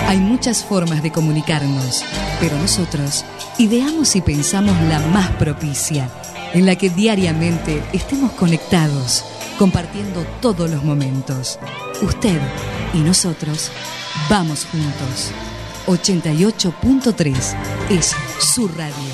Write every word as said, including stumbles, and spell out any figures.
Hay muchas formas de comunicarnos, pero nosotros ideamos y pensamos la más propicia, en la que diariamente estemos conectados, compartiendo todos los momentos. Usted y nosotros vamos juntos. ochenta y ocho punto tres es su radio.